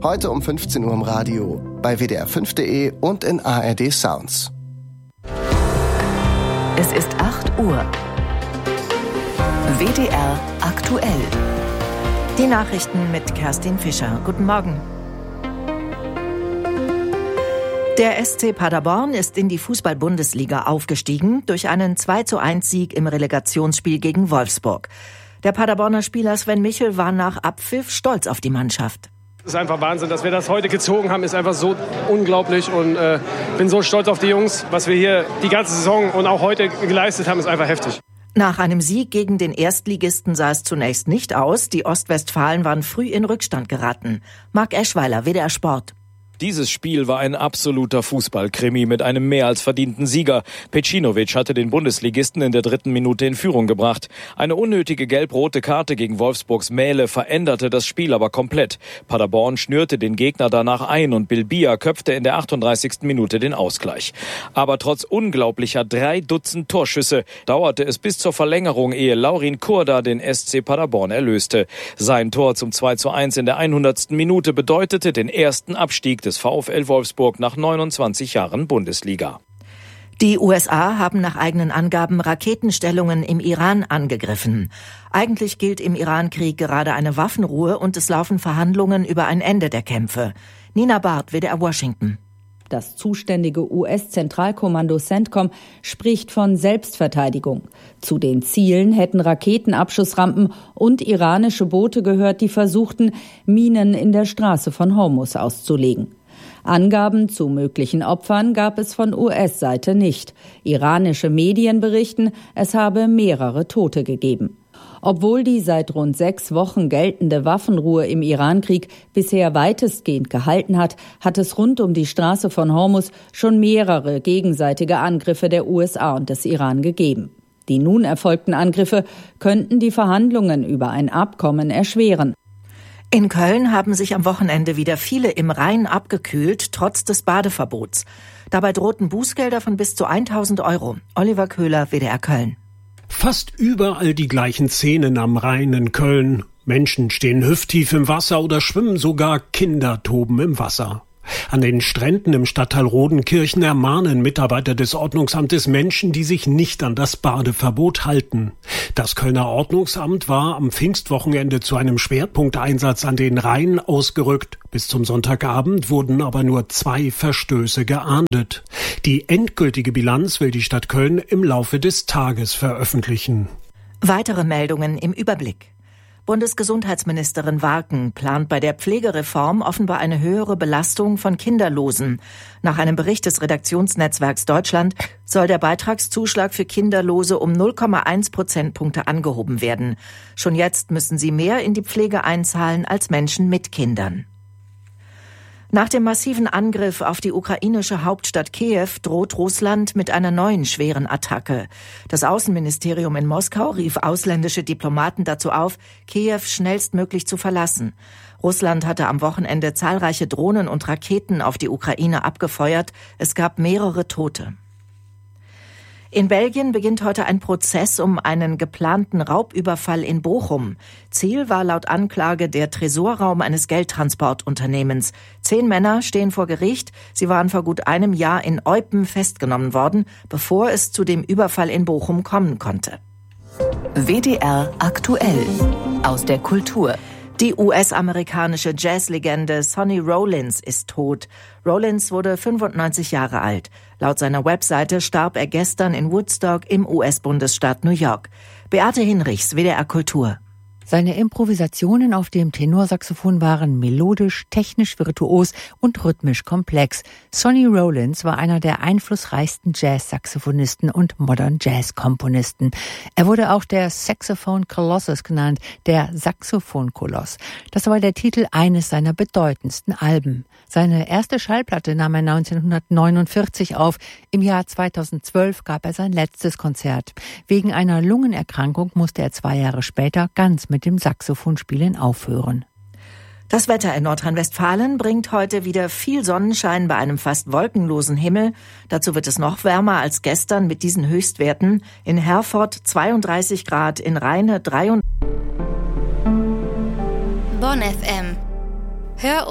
Heute um 15 Uhr im Radio, bei wdr5.de und in ARD Sounds. Es ist 8 Uhr. WDR aktuell. Die Nachrichten mit Kerstin Fischer. Guten Morgen. Der SC Paderborn ist in die Fußball-Bundesliga aufgestiegen durch einen 2:1-Sieg im Relegationsspiel gegen Wolfsburg. Der Paderborner Spieler Sven Michel war nach Abpfiff stolz auf die Mannschaft. Es ist einfach Wahnsinn, dass wir das heute gezogen haben, ist einfach so unglaublich und bin so stolz auf die Jungs. Was wir hier die ganze Saison und auch heute geleistet haben, ist einfach heftig. Nach einem Sieg gegen den Erstligisten sah es zunächst nicht aus. Die Ostwestfalen waren früh in Rückstand geraten. Marc Eschweiler, WDR Sport. Dieses Spiel war ein absoluter Fußballkrimi mit einem mehr als verdienten Sieger. Pecinovic hatte den Bundesligisten in der 3. Minute in Führung gebracht. Eine unnötige gelb-rote Karte gegen Wolfsburgs Mähle veränderte das Spiel aber komplett. Paderborn schnürte den Gegner danach ein und Bilbia köpfte in der 38. Minute den Ausgleich. Aber trotz unglaublicher 3 Dutzend Torschüsse dauerte es bis zur Verlängerung, ehe Laurin Kurda den SC Paderborn erlöste. Sein Tor zum 2:1 in der 100. Minute bedeutete den ersten Abstieg des VfL Wolfsburg nach 29 Jahren Bundesliga. Die USA haben nach eigenen Angaben Raketenstellungen im Iran angegriffen. Eigentlich gilt im Iran-Krieg gerade eine Waffenruhe und es laufen Verhandlungen über ein Ende der Kämpfe. Nina Barth, WDR Washington. Das zuständige US-Zentralkommando CENTCOM spricht von Selbstverteidigung. Zu den Zielen hätten Raketenabschussrampen und iranische Boote gehört, die versuchten, Minen in der Straße von Hormuz auszulegen. Angaben zu möglichen Opfern gab es von US-Seite nicht. Iranische Medien berichten, es habe mehrere Tote gegeben. Obwohl die seit rund 6 Wochen geltende Waffenruhe im Irankrieg bisher weitestgehend gehalten hat, hat es rund um die Straße von Hormuz schon mehrere gegenseitige Angriffe der USA und des Iran gegeben. Die nun erfolgten Angriffe könnten die Verhandlungen über ein Abkommen erschweren. In Köln haben sich am Wochenende wieder viele im Rhein abgekühlt, trotz des Badeverbots. Dabei drohten Bußgelder von bis zu 1.000 Euro. Oliver Köhler, WDR Köln. Fast überall die gleichen Szenen am Rhein in Köln. Menschen stehen hüfttief im Wasser oder schwimmen, sogar Kinder toben im Wasser. An den Stränden im Stadtteil Rodenkirchen ermahnen Mitarbeiter des Ordnungsamtes Menschen, die sich nicht an das Badeverbot halten. Das Kölner Ordnungsamt war am Pfingstwochenende zu einem Schwerpunkteinsatz an den Rhein ausgerückt. Bis zum Sonntagabend wurden aber nur 2 Verstöße geahndet. Die endgültige Bilanz will die Stadt Köln im Laufe des Tages veröffentlichen. Weitere Meldungen im Überblick. Bundesgesundheitsministerin Warken plant bei der Pflegereform offenbar eine höhere Belastung von Kinderlosen. Nach einem Bericht des Redaktionsnetzwerks Deutschland soll der Beitragszuschlag für Kinderlose um 0,1 Prozentpunkte angehoben werden. Schon jetzt müssen sie mehr in die Pflege einzahlen als Menschen mit Kindern. Nach dem massiven Angriff auf die ukrainische Hauptstadt Kiew droht Russland mit einer neuen schweren Attacke. Das Außenministerium in Moskau rief ausländische Diplomaten dazu auf, Kiew schnellstmöglich zu verlassen. Russland hatte am Wochenende zahlreiche Drohnen und Raketen auf die Ukraine abgefeuert. Es gab mehrere Tote. In Belgien beginnt heute ein Prozess um einen geplanten Raubüberfall in Bochum. Ziel war laut Anklage der Tresorraum eines Geldtransportunternehmens. 10 Männer stehen vor Gericht. Sie waren vor gut einem Jahr in Eupen festgenommen worden, bevor es zu dem Überfall in Bochum kommen konnte. WDR aktuell aus der Kultur. Die US-amerikanische Jazzlegende Sonny Rollins ist tot. Rollins wurde 95 Jahre alt. Laut seiner Webseite starb er gestern in Woodstock im US-Bundesstaat New York. Beate Hinrichs, WDR Kultur. Seine Improvisationen auf dem Tenorsaxophon waren melodisch, technisch virtuos und rhythmisch komplex. Sonny Rollins war einer der einflussreichsten Jazz-Saxophonisten und Modern Jazz-Komponisten. Er wurde auch der Saxophone Colossus genannt, der Saxophon-Koloss. Das war der Titel eines seiner bedeutendsten Alben. Seine erste Schallplatte nahm er 1949 auf. Im Jahr 2012 gab er sein letztes Konzert. Wegen einer Lungenerkrankung musste er 2 Jahre später ganz mit dem Saxophonspielen aufhören. Das Wetter in Nordrhein-Westfalen bringt heute wieder viel Sonnenschein bei einem fast wolkenlosen Himmel. Dazu wird es noch wärmer als gestern mit diesen Höchstwerten. In Herford 32 Grad, in Rheine 33. Bonn FM. Hör